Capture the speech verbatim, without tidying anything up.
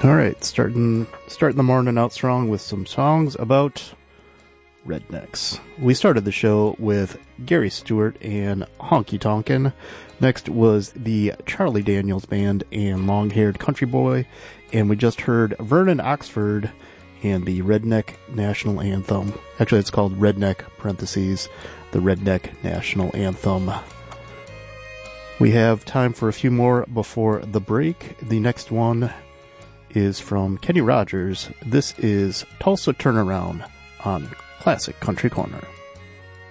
All right, starting starting the morning out strong with some songs about rednecks. We started the show with Gary Stewart and Honky Tonkin. Next was the Charlie Daniels Band and Long Haired Country Boy, and we just heard Vernon Oxford and the Redneck National Anthem. Actually, it's called Redneck parentheses the Redneck National Anthem. We have time for a few more before the break. The next one is from Kenny Rogers. This is Tulsa Turnaround on Classic Country Corner.